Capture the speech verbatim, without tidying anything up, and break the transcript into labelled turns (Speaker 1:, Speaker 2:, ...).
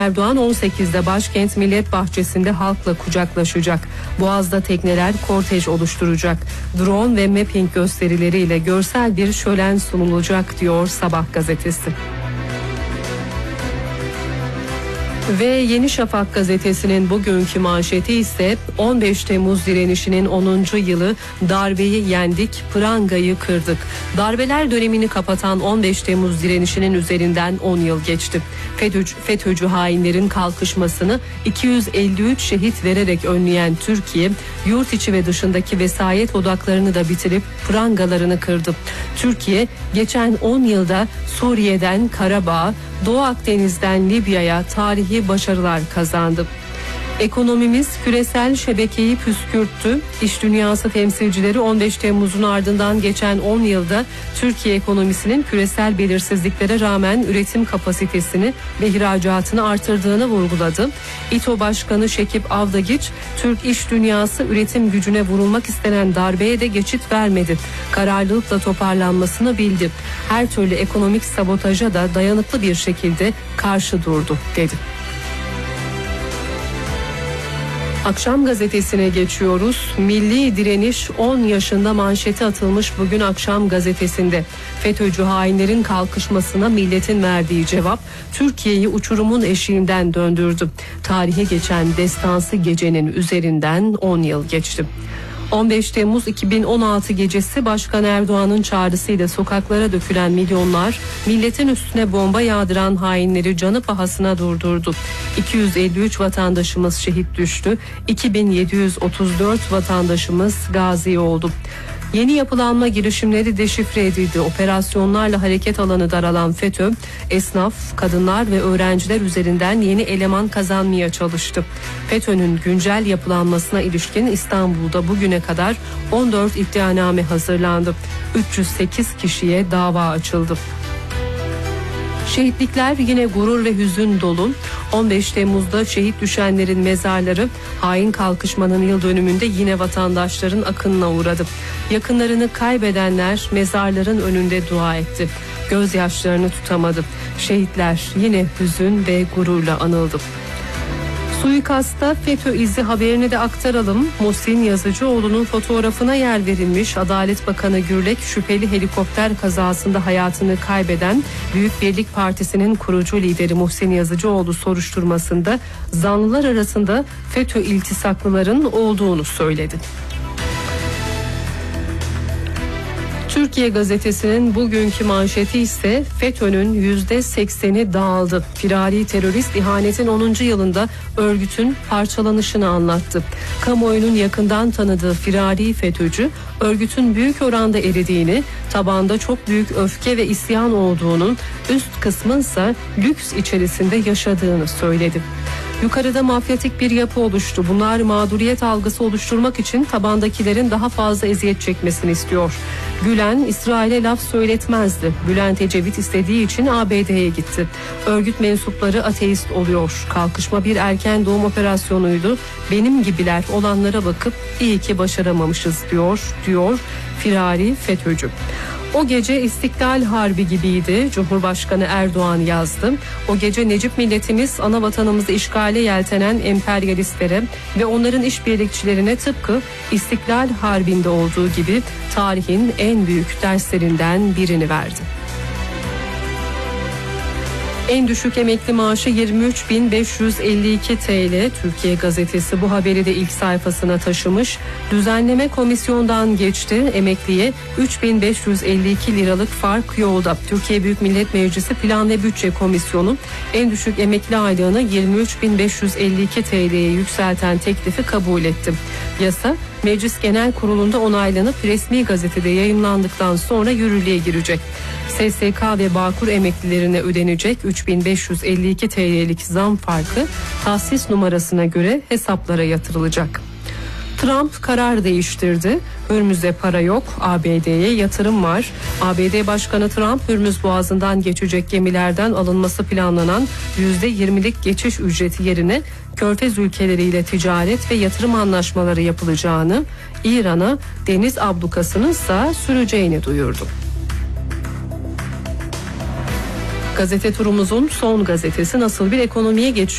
Speaker 1: Erdoğan on sekizde başkent Millet Bahçesi'nde halkla kucaklaşacak. Boğaz'da tekneler kortej oluşturacak. Drone ve mapping gösterileriyle görsel bir şölen sunulacak diyor Sabah gazetesi. Ve Yeni Şafak gazetesinin bugünkü manşeti ise on beş Temmuz direnişinin onuncu yılı, darbeyi yendik, prangayı kırdık. Darbeler dönemini kapatan on beş Temmuz direnişinin üzerinden on yıl geçti. FETÖ'cü, FETÖ'cü hainlerin kalkışmasını iki yüz elli üç şehit vererek önleyen Türkiye, yurt içi ve dışındaki vesayet odaklarını da bitirip prangalarını kırdı. Türkiye geçen on yılda Suriye'den Karabağ, Doğu Akdeniz'den Libya'ya tarihi başarılar kazandı. Ekonomimiz küresel şebekeyi püskürttü. İş dünyası temsilcileri on beş Temmuz'un ardından geçen on yılda Türkiye ekonomisinin küresel belirsizliklere rağmen üretim kapasitesini ve ihracatını artırdığını vurguladı. İTO Başkanı Şekip Avdagiç, Türk iş dünyası üretim gücüne vurulmak istenen darbeye de geçit vermedi. Kararlılıkla toparlanmasını bildi. Her türlü ekonomik sabotaja da dayanıklı bir şekilde karşı durdu, dedi. Akşam gazetesine geçiyoruz. Milli direniş on yaşında manşeti atılmış bugün Akşam gazetesinde. FETÖ'cü hainlerin kalkışmasına milletin verdiği cevap Türkiye'yi uçurumun eşiğinden döndürdü. Tarihe geçen destansı gecenin üzerinden on yıl geçti. on beş Temmuz iki bin on altı gecesi Başkan Erdoğan'ın çağrısıyla sokaklara dökülen milyonlar milletin üstüne bomba yağdıran hainleri canı pahasına durdurdu. iki yüz elli üç vatandaşımız şehit düştü. iki bin yedi yüz otuz dört vatandaşımız gazi oldu. Yeni yapılanma girişimleri deşifre edildi. Operasyonlarla hareket alanı daralan FETÖ, esnaf, kadınlar ve öğrenciler üzerinden yeni eleman kazanmaya çalıştı. FETÖ'nün güncel yapılanmasına ilişkin İstanbul'da bugüne kadar on dört iddianame hazırlandı. üç yüz sekiz kişiye dava açıldı. Şehitlikler yine gurur ve hüzün dolu. on beş Temmuz'da şehit düşenlerin mezarları hain kalkışmanın yıl dönümünde yine vatandaşların akınına uğradı. Yakınlarını kaybedenler mezarların önünde dua etti. Gözyaşlarını tutamadı. Şehitler yine hüzün ve gururla anıldı. Suikasta FETÖ izi haberini de aktaralım. Muhsin Yazıcıoğlu'nun fotoğrafına yer verilmiş. Adalet Bakanı Gürlek şüpheli helikopter kazasında hayatını kaybeden Büyük Birlik Partisi'nin kurucu lideri Muhsin Yazıcıoğlu soruşturmasında zanlılar arasında FETÖ iltisaklıların olduğunu söyledi. Türkiye gazetesinin bugünkü manşeti ise FETÖ'nün yüzde sekseni dağıldı. Firari terörist ihanetin onuncu yılında örgütün parçalanışını anlattı. Kamuoyunun yakından tanıdığı firari FETÖ'cü örgütün büyük oranda eridiğini, tabanda çok büyük öfke ve isyan olduğunun, üst kısmınsa lüks içerisinde yaşadığını söyledi. Yukarıda mafyatik bir yapı oluştu. Bunlar mağduriyet algısı oluşturmak için tabandakilerin daha fazla eziyet çekmesini istiyor. Gülen İsrail'e laf söyletmezdi. Bülent Ecevit istediği için A B D'ye gitti. Örgüt mensupları ateist oluyor. Kalkışma bir erken doğum operasyonuydu. Benim gibiler olanlara bakıp iyi ki başaramamışız diyor, diyor firari FETÖ'cü. O gece İstiklal Harbi gibiydi, Cumhurbaşkanı Erdoğan yazdı. O gece Necip milletimiz ana vatanımızı işgale yeltenen emperyalistlere ve onların işbirlikçilerine tıpkı İstiklal Harbi'nde olduğu gibi tarihin en büyük derslerinden birini verdi. En düşük emekli maaşı yirmi üç bin beş yüz elli iki T L. Türkiye gazetesi bu haberi de ilk sayfasına taşımış. Düzenleme komisyondan geçti. Emekliye üç bin beş yüz elli iki liralık fark yolda. Türkiye Büyük Millet Meclisi Plan ve Bütçe Komisyonu en düşük emekli aylığını yirmi üç bin beş yüz elli iki T L'ye yükselten teklifi kabul etti. Yasa Meclis Genel Kurulu'nda onaylanıp resmi gazetede yayımlandıktan sonra yürürlüğe girecek. S S K ve Bağkur emeklilerine ödenecek üç bin beş yüz elli iki T L'lik zam farkı tahsis numarasına göre hesaplara yatırılacak. Trump karar değiştirdi. Hürmüz'e para yok, A B D'ye yatırım var. A B D Başkanı Trump, Hürmüz Boğazı'ndan geçecek gemilerden alınması planlanan yüzde yirmilik geçiş ücreti yerine Körfez ülkeleriyle ticaret ve yatırım anlaşmaları yapılacağını, İran'a deniz ablukasının ise süreceğini duyurdu. Gazete turumuzun son gazetesi nasıl bir ekonomiye geçiyor?